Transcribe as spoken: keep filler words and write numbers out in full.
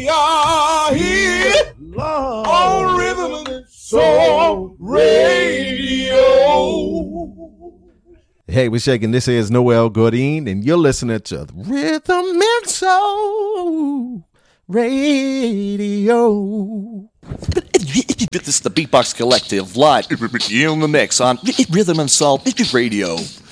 are here Lord, on Rhythm and Soul Radio. Hey, we're shaking. This is Noel Goodine, and you're listening to Rhythm and Soul Radio. This is the Beatbox Collective live in the mix on Rhythm and Soul Radio.